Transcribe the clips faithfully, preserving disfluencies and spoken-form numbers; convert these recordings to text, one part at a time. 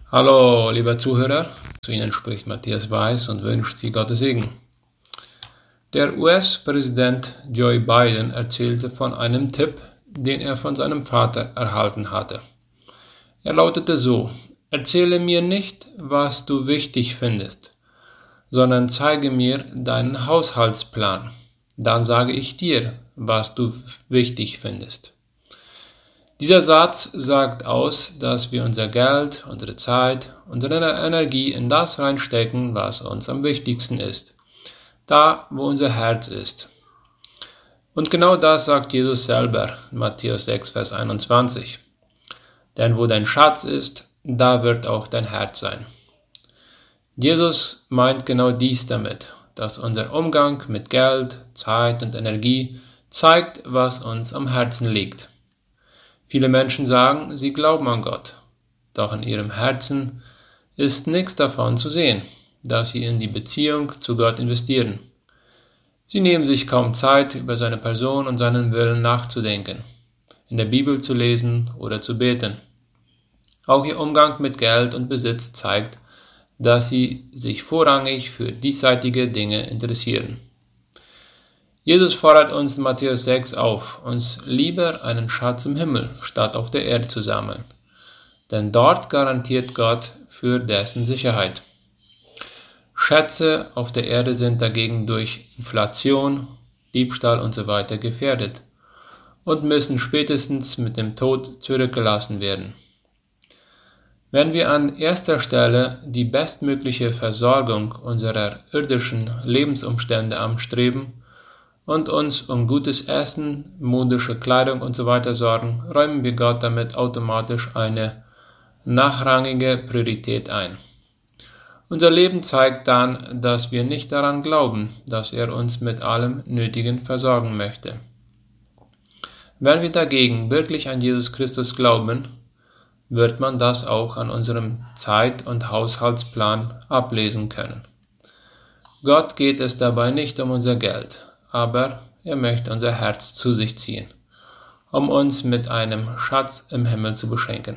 Hallo, lieber Zuhörer, zu Ihnen spricht Matthias Weiß und wünscht Sie Gottes Segen. Der U S-Präsident Joe Biden erzählte von einem Tipp, den er von seinem Vater erhalten hatte. Er lautete so: Erzähle mir nicht, was du wichtig findest, sondern zeige mir deinen Haushaltsplan. Dann sage ich dir, was du wichtig findest. Dieser Satz sagt aus, dass wir unser Geld, unsere Zeit, unsere Energie in das reinstecken, was uns am wichtigsten ist, da, wo unser Herz ist. Und genau das sagt Jesus selber in Matthäus sechs, Vers einundzwanzig. Denn wo dein Schatz ist, da wird auch dein Herz sein. Jesus meint genau dies damit, dass unser Umgang mit Geld, Zeit und Energie zeigt, was uns am Herzen liegt. Viele Menschen sagen, sie glauben an Gott, doch in ihrem Herzen ist nichts davon zu sehen, dass sie in die Beziehung zu Gott investieren. Sie nehmen sich kaum Zeit, über seine Person und seinen Willen nachzudenken, in der Bibel zu lesen oder zu beten. Auch ihr Umgang mit Geld und Besitz zeigt, dass sie sich vorrangig für diesseitige Dinge interessieren. Jesus fordert uns in Matthäus sechs auf, uns lieber einen Schatz im Himmel statt auf der Erde zu sammeln. Denn dort garantiert Gott für dessen Sicherheit. Schätze auf der Erde sind dagegen durch Inflation, Diebstahl usw. gefährdet und müssen spätestens mit dem Tod zurückgelassen werden. Wenn wir an erster Stelle die bestmögliche Versorgung unserer irdischen Lebensumstände anstreben und uns um gutes Essen, modische Kleidung usw. sorgen, räumen wir Gott damit automatisch eine nachrangige Priorität ein. Unser Leben zeigt dann, dass wir nicht daran glauben, dass er uns mit allem Nötigen versorgen möchte. Wenn wir dagegen wirklich an Jesus Christus glauben, wird man das auch an unserem Zeit- und Haushaltsplan ablesen können. Gott geht es dabei nicht um unser Geld, aber er möchte unser Herz zu sich ziehen, um uns mit einem Schatz im Himmel zu beschenken.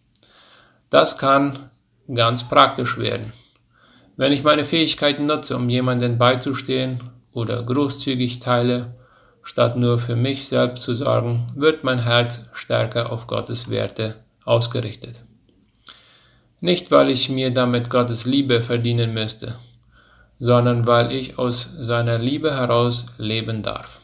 Das kann ganz praktisch werden. Wenn ich meine Fähigkeiten nutze, um jemandem beizustehen oder großzügig teile, statt nur für mich selbst zu sorgen, wird mein Herz stärker auf Gottes Werte ausgerichtet. Nicht, weil ich mir damit Gottes Liebe verdienen müsste, sondern weil ich aus seiner Liebe heraus leben darf.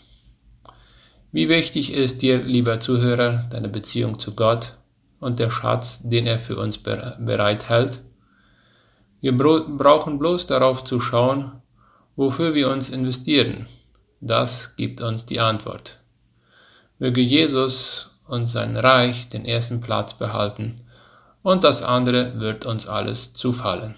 Wie wichtig ist dir, lieber Zuhörer, deine Beziehung zu Gott und der Schatz, den er für uns bereithält? Wir brauchen bloß darauf zu schauen, wofür wir uns investieren. Das gibt uns die Antwort. Möge Jesus und sein Reich den ersten Platz behalten und das andere wird uns alles zufallen.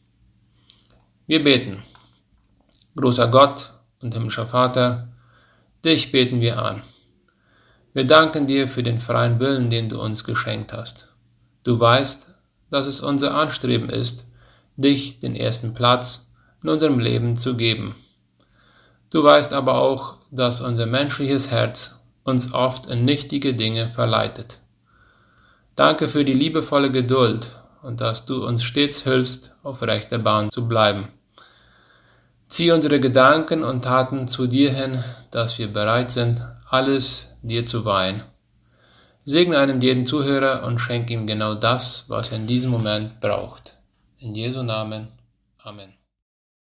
Wir beten. Großer Gott und himmlischer Vater, dich beten wir an. Wir danken dir für den freien Willen, den du uns geschenkt hast. Du weißt, dass es unser Anstreben ist, dich den ersten Platz in unserem Leben zu geben. Du weißt aber auch, dass unser menschliches Herz uns oft in nichtige Dinge verleitet. Danke für die liebevolle Geduld und dass du uns stets hilfst, auf rechter Bahn zu bleiben. Zieh unsere Gedanken und Taten zu dir hin, dass wir bereit sind, alles dir zu weihen. Segne einem jeden Zuhörer und schenk ihm genau das, was er in diesem Moment braucht. In Jesu Namen. Amen.